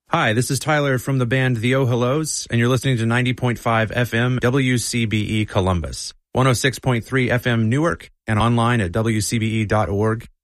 Hi, this is Tyler from the band The Oh Hellos, and you're listening to 90.5 FM WCBE Columbus, 106.3 FM Newark, and online at WCBE.org.